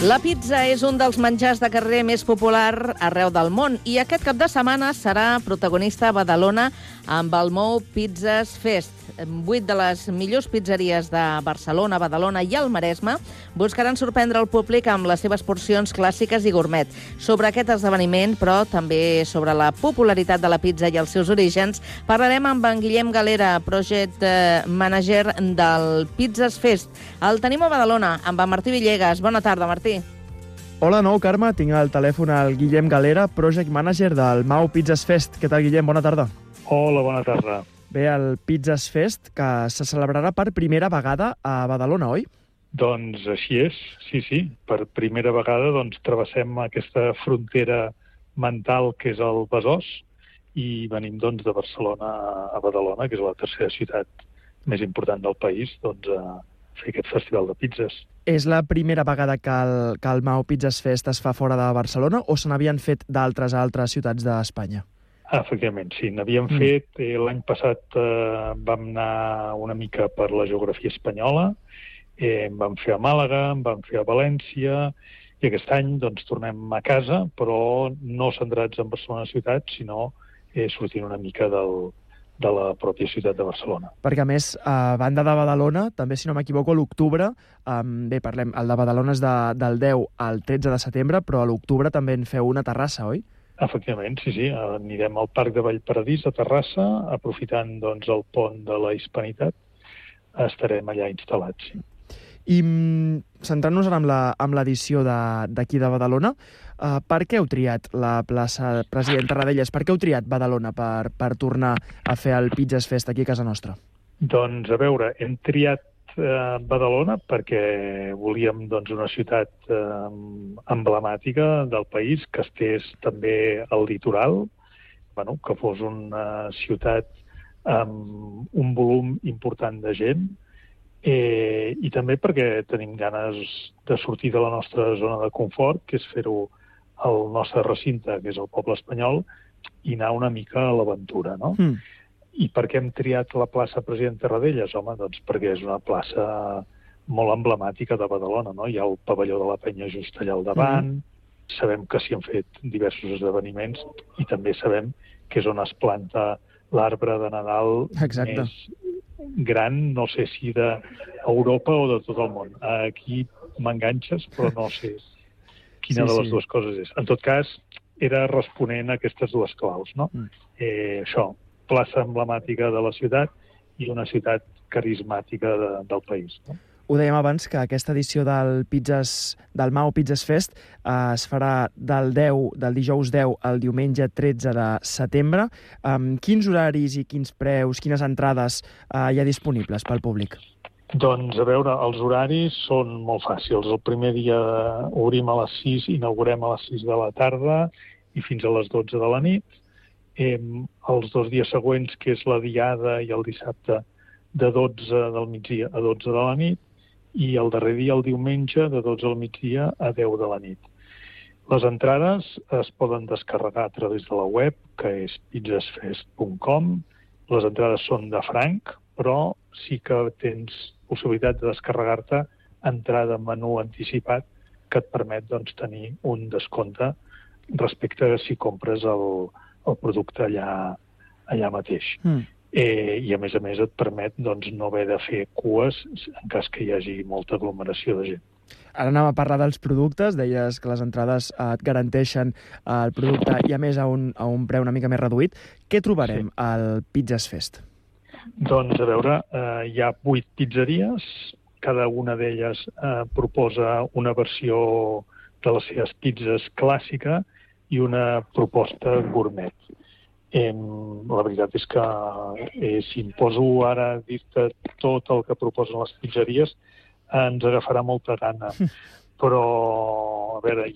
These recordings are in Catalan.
La pizza és un dels menjars de carrer més popular arreu del món i aquest cap de setmana serà protagonista a Badalona amb el Mou Pizzas Fest. 8 de les millors pizzeries de Barcelona, Badalona i el Maresme buscaran sorprendre el públic amb les seves porcions clàssiques i gourmet. Sobre aquest esdeveniment, però també sobre la popularitat de la pizza i els seus orígens, parlarem amb en Guillem Galera, project manager del Pizzas Fest. El tenim a Badalona, amb en Martí Villegas. Bona tarda, Martí. Hola, nou, Carme. Tinc al telèfon el Guillem Galera, project manager del Mau Pizzas Fest. Què tal, Guillem? Bona tarda. Hola, bona tarda. Bé, el Pizzas Fest, que se celebrarà per primera vegada a Badalona, oi? Doncs així és, sí. Per primera vegada travessem aquesta frontera mental que és el Besòs i venim de Barcelona a Badalona, que és la tercera ciutat més important del país, a fer aquest festival de pizzas. És la primera vegada que el Mau Pizzas Fest es fa fora de Barcelona o se n'havien fet d'altres a altres ciutats d'Espanya? Efectivament, sí. N'havíem fet. L'any passat vam anar una mica per la geografia espanyola, en vam fer a Màlaga, en vam fer a València, i aquest any tornem a casa, però no centrats en Barcelona ciutat, sinó sortint una mica de la pròpia ciutat de Barcelona. Perquè, a més, a banda de Badalona, també, si no m'equivoco, a l'octubre, el de Badalona és del 10 al 13 de setembre, però a l'octubre també en feu una a Terrassa, oi? Efectivament, sí. Anirem al Parc de Vallparadís, a Terrassa, aprofitant el pont de la Hispanitat. Estarem allà instal·lats, sí. I centrant-nos amb l'edició d'aquí de Badalona, per què heu triat la plaça President Tarradellas? Per què heu triat Badalona per tornar a fer el Pizzas Fest aquí a casa nostra? Doncs, a veure, hem triat Badalona perquè volíem una ciutat emblemàtica del país, que estés també al litoral, que fos una ciutat amb un volum important de gent, i també perquè tenim ganes de sortir de la nostra zona de confort, que és fer-ho al nostre recinte, que és el poble espanyol, i anar una mica a l'aventura, no? I per què hem triat la plaça President Tarradellas? Home, perquè és una plaça molt emblemàtica de Badalona, no? Hi ha el pavelló de la Penya just allà al davant, sabem que s'hi han fet diversos esdeveniments i també sabem que és on es planta l'arbre de Nadal més gran, no sé si d'Europa o de tot el món. Aquí m'enganxes, però no sé quina de les dues coses és. En tot cas, era responent a aquestes dues claus, no? Això, plaça emblemàtica de la ciutat i una ciutat carismàtica del país, no? Ho dèiem abans, que aquesta edició del Mau Pizzas Fest es farà del dijous 10 al diumenge 13 de setembre. Quins horaris i quins preus, quines entrades hi ha disponibles pel públic? Doncs, a veure, els horaris són molt fàcils. El primer dia obrim a les 6, inaugurem a les 6 de la tarda i fins a les 12 de la nit. Els 2 dies següents, que és la diada i el dissabte, de 12 del migdia a 12 de la nit, i el darrer dia, el diumenge, de 12 del migdia a 10 de la nit. Les entrades es poden descarregar a través de la web, que és pizzasfest.com. Les entrades són de franc, però sí que tens possibilitat de descarregar-te entrada menú anticipat, que et permet tenir un descompte respecte a si compres el producte allà mateix. I, a més, et permet no haver de fer cues en cas que hi hagi molta aglomeració de gent. Ara anem a parlar dels productes. Deies que les entrades et garanteixen el producte i, a més, a un preu una mica més reduït. Què trobarem al Pizzas Fest? Doncs, a veure, hi ha 8 pizzeries. Cada una d'elles proposa una versió de les seves pizzas clàssica i una proposta gourmet. La veritat és que si em poso ara a dir-te tot el que proposen les pizzeries, ens agafarà molta gana. Però, a veure,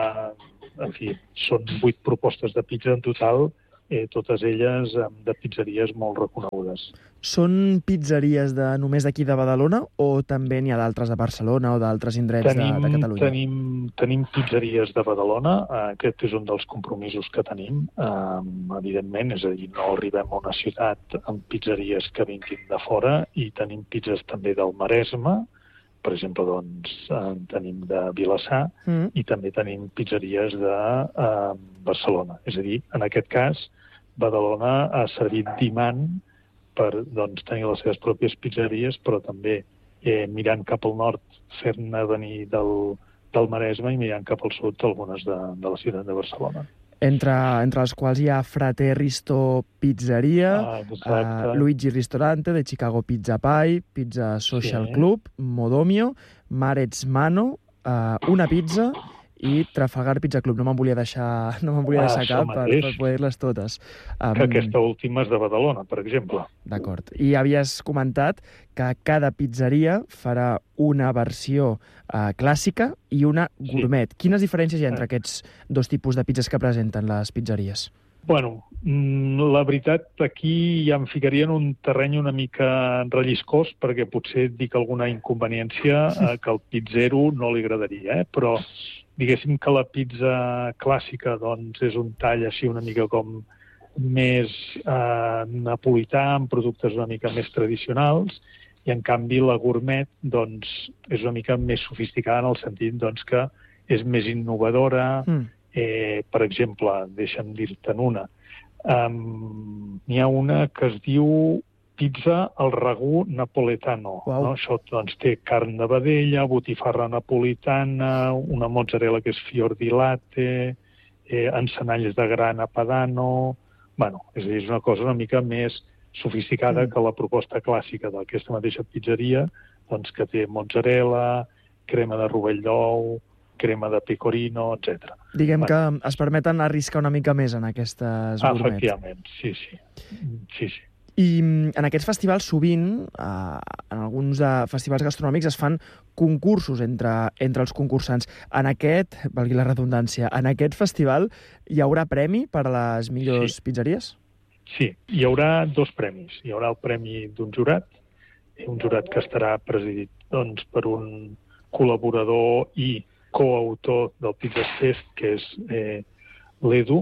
són 8 propostes de pizza en total, totes elles de pizzeries molt reconegudes. Són pizzeries només d'aquí de Badalona o també n'hi ha d'altres de Barcelona o d'altres indrets de Catalunya? Tenim pizzeries de Badalona, aquest és un dels compromisos que tenim, evidentment, és a dir, no arribem a una ciutat amb pizzeries que vinguin de fora, i tenim pizzas també del Maresme, Per exemple, doncs, en tenim de Vilassar i també tenim pizzeries de Barcelona. És a dir, en aquest cas, Badalona ha servit d'imant per tenir les seves pròpies pizzeries, però també mirant cap al nord, fer-ne venir del Maresme i mirant cap al sud algunes de la ciutat de Barcelona. Entre les quals hi ha Frate Risto Pizzeria, Luigi Ristorante, de Chicago Pizza Pie, Pizza Social Club, Modomio, Maret's Mano, Una Pizza i Trafalgar Pizza Club. No me'n volia deixar cap per poder dir-les totes. Que aquesta última és de Badalona, per exemple. D'acord. I havies comentat que cada pizzeria farà una versió clàssica i una gourmet. Quines diferències hi ha entre aquests dos tipus de pizzas que presenten les pizzeries? Bueno, la veritat, aquí ja em ficaria en un terreny una mica relliscós, perquè potser dic alguna inconveniència que al pizzero no li agradaria, però diguéssim que la pizza clàssica és un tall així una mica com més napolità, amb productes una mica més tradicionals, i en canvi la gourmet és una mica més sofisticada en el sentit que és més innovadora. Per exemple, deixa'm dir-te'n una. N'hi ha una que es diu pizza al ragú napoletano. Wow. Això té carn de vedella, botifarra napolitana, una mozzarella que és fior di latte, encenalles de grana padano. És a dir, és una cosa una mica més sofisticada que la proposta clàssica d'aquesta mateixa pizzeria, que té mozzarella, crema de rovell d'ou, crema de pecorino, etc. Diguem que es permeten arriscar una mica més en aquestes gourmet. Efectivament, sí. I en aquests festivals sovint, en alguns festivals gastronòmics, es fan concursos entre els concursants. En aquest, valgui la redundància, en aquest festival hi haurà premi per a les millors pizzeries? Sí, hi haurà dos premis. Hi haurà el premi d'un jurat que estarà presidit per un col·laborador i coautor del Pizzas Fest, que és l'Edu,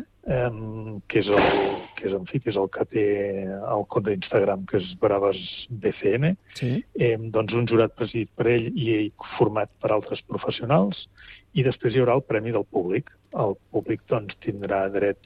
que és el que té el compte d'Instagram, que és BravasBCN. Un jurat presidit per ell i format per altres professionals. I després hi haurà el premi del públic. El públic tindrà dret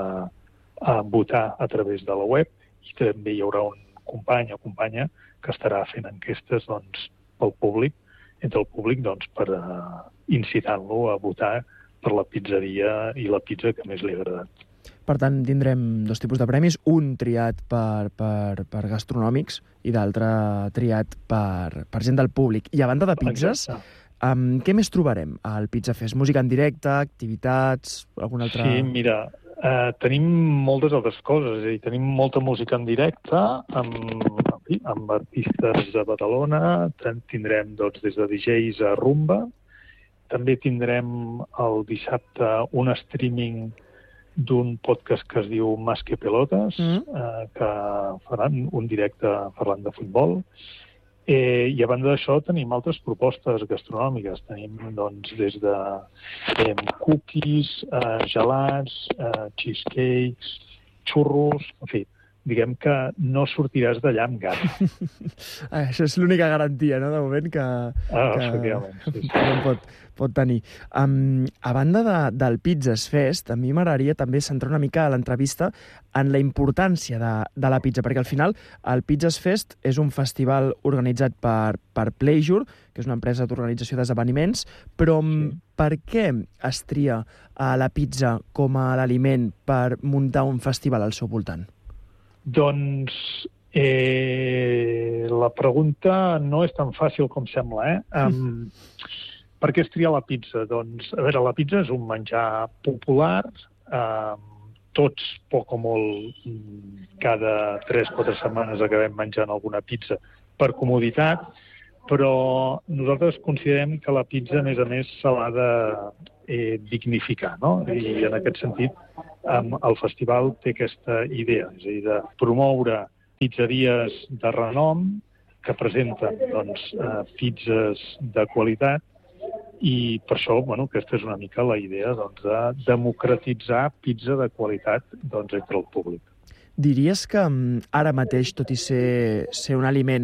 a votar a través de la web, i també hi haurà un company o companya que estarà fent enquestes pel públic, entre el públic, per incitar-lo a votar per la pizzeria i la pizza que més li ha agradat. Per tant, tindrem dos tipus de premis, un triat per gastronòmics i d'altre triat per gent del públic. I a banda de pizzas, què més trobarem al Pizza Fest? Música en directe, activitats, alguna altra... Sí, mira, tenim moltes altres coses. És a dir, tenim molta música en directe amb artistes de Badalona. Tindrem des de DJs a rumba. També tindrem el dissabte un streaming d'un podcast que es diu Más que Pelotas, que faran un directe parlant de futbol. I a banda d'això tenim altres propostes gastronòmiques. Tenim des de cookies, gelats, cheesecakes, xurros, en fi, diguem que no sortiràs d'allà amb gana. Això és l'única garantia, no?, de moment que pot tenir. A banda del Pizzas Fest, a mi m'agradaria també centrar una mica l'entrevista en la importància de la pizza, perquè al final el Pizzas Fest és un festival organitzat per Pleasure, que és una empresa d'organització d'esdeveniments, però per què es tria la pizza com a l'aliment per muntar un festival al seu voltant? Doncs la pregunta no és tan fàcil com sembla, Per què es tria la pizza? Doncs, a veure, la pizza és un menjar popular. Tots, poc o molt, cada 3-4 setmanes acabem menjant alguna pizza per comoditat, però nosaltres considerem que la pizza, a més, se l'ha de dignificar, no? I en aquest sentit, el festival té aquesta idea, és a dir, de promoure pizzeries de renom que presenten pizzas de qualitat, i per això, aquesta és una mica la idea de democratitzar pizza de qualitat entre el públic. Diries que ara mateix, tot i ser un aliment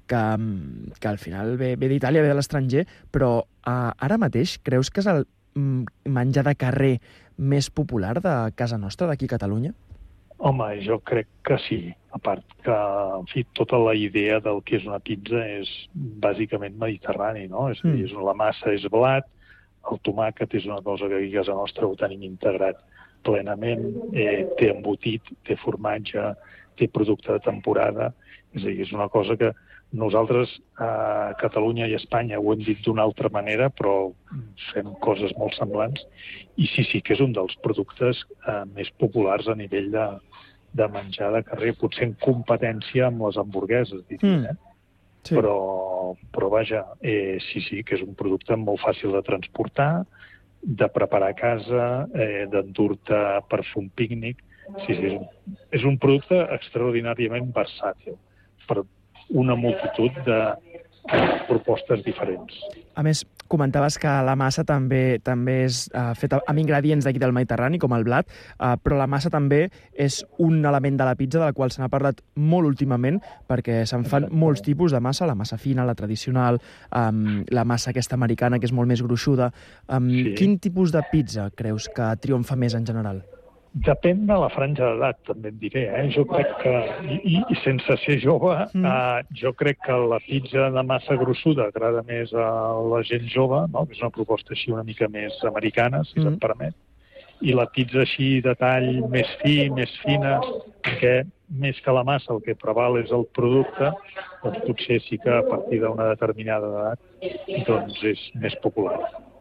que al final ve d'Itàlia, ve de l'estranger, però ara mateix creus que és el menjar de carrer més popular de casa nostra, d'aquí a Catalunya? Home, jo crec que sí. A part que, en fi, tota la idea del que és una pizza és bàsicament mediterrani, no? És a dir, la massa és blat, el tomàquet és una cosa que aquí a casa nostra ho tenim integrat plenament, té embotit, té formatge, té producte de temporada, és a dir, és una cosa que nosaltres a Catalunya i a Espanya ho hem dit d'una altra manera, però fem coses molt semblants, i sí que és un dels productes més populars a nivell de menjar de carrer, potser en competència amb les hamburgueses, diria, Sí. Però vaja, sí que és un producte molt fàcil de transportar, de preparar a casa, d'endur-te per fer un pícnic. Sí, és un producte extraordinàriament versàtil per una multitud de propostes diferents. A més, comentaves que la massa també és feta amb ingredients d'aquí del Mediterrani, com el blat, però la massa també és un element de la pizza del qual se n'ha parlat molt últimament, perquè se'n fan molts tipus de massa, la massa fina, la tradicional, la massa aquesta americana, que és molt més gruixuda. Quin tipus de pizza creus que triomfa més en general? Depèn de la franja d'edat, també et diré. Jo crec que, i sense ser jove, jo crec que la pizza de massa grossuda agrada més a la gent jove, no? Que és una proposta així una mica més americana, si se'm permet, i la pizza així de tall més fi, més fina, que més que la massa el que preval és el producte, doncs potser sí que a partir d'una determinada edat doncs és més popular.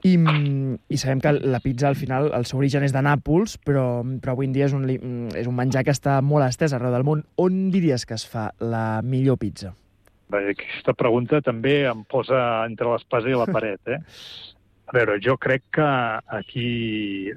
I sabem que la pizza, al final, el seu origen és de Nàpols, però avui en dia és un menjar que està molt estès arreu del món. On diries que es fa la millor pizza? Aquesta pregunta també em posa entre l'espasa i la paret, A veure, jo crec que aquí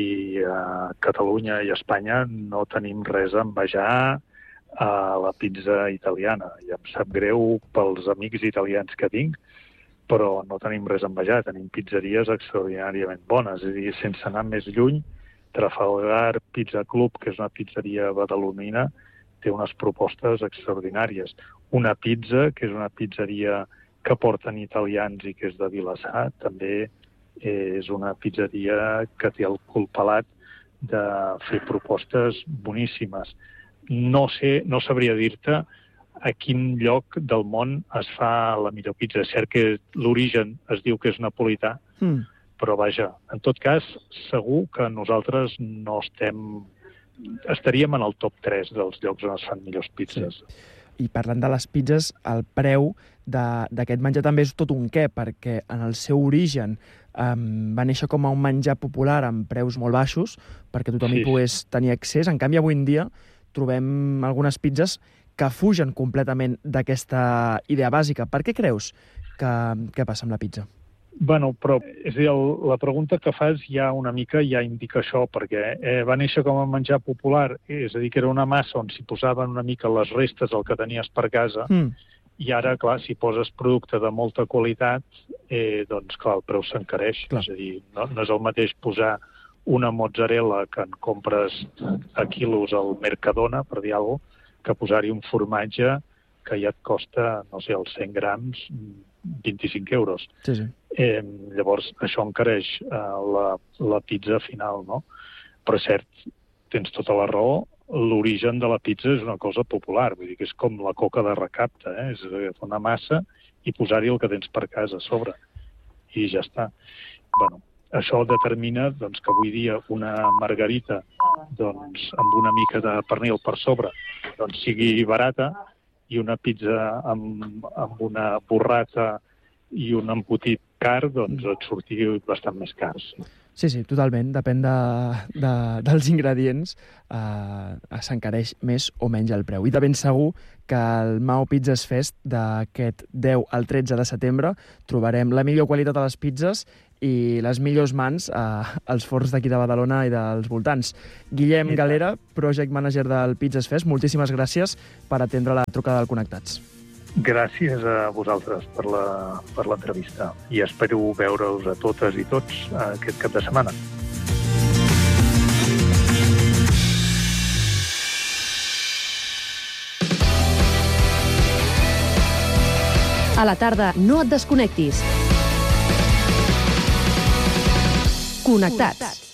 a Catalunya i a Espanya no tenim res a envejar a la pizza italiana. I em sap greu pels amics italians que tinc, però no tenim res a envejar, tenim pizzeries extraordinàriament bones. És a dir, sense anar més lluny, Trafalgar Pizza Club, que és una pizzeria badalonina, té unes propostes extraordinàries. Una Pizza, que és una pizzeria que porten italians i que és de Vilassar, també és una pizzeria que té el cul pelat de fer propostes boníssimes. No sabria dir-te a quin lloc del món es fa la millor pizza. És cert que l'origen es diu que és napolità, però vaja, en tot cas, segur que nosaltres no estaríem en el top 3 dels llocs on es fan millors pizzas. Sí. I parlant de les pizzas, el preu d'aquest menjar també és tot un què, perquè en el seu origen va néixer com a un menjar popular amb preus molt baixos, perquè tothom hi pogués tenir accés. En canvi, avui en dia trobem algunes pizzas que fugen completament d'aquesta idea bàsica. Per què creus que passa amb la pizza? Bueno, però és a dir, la pregunta que fas ja una mica ja indica això, perquè va néixer com a menjar popular, és a dir, que era una massa on s'hi posaven una mica les restes del que tenies per casa, i ara, clar, si poses producte de molta qualitat, doncs, clar, el preu s'encareix. És a dir, no és el mateix posar una mozzarella que en compres a quilos al Mercadona, per dir alguna cosa, que posar-hi un formatge que ja et costa, no sé, els 100 grams, 25 euros. Sí. Llavors, això encareix la pizza final, no? Però és cert, tens tota la raó, l'origen de la pizza és una cosa popular, vull dir que és com la coca de recapte, és agafar una massa i posar-hi el que tens per casa a sobre, i ja està. Bueno, això determina doncs, que avui dia una margarita doncs, amb una mica de pernil per sobre doncs, sigui barata, i una pizza amb una burrata i un embotit car, doncs et surti bastant més cars. Sí, totalment. Depèn dels ingredients, s'encareix més o menys el preu. I de ben segur que al Mao Pizzas Fest d'aquest 10 al 13 de setembre trobarem la millor qualitat de les pizzas i les millors mans als forns d'aquí de Badalona i dels voltants. Guillem Galera, Project Manager del Pizzas Fest, moltíssimes gràcies per atendre la trucada del Connectats. Gràcies a vosaltres per l'entrevista i espero veure-us a totes i tots aquest cap de setmana. A la tarda, no et desconnectis. Connectats.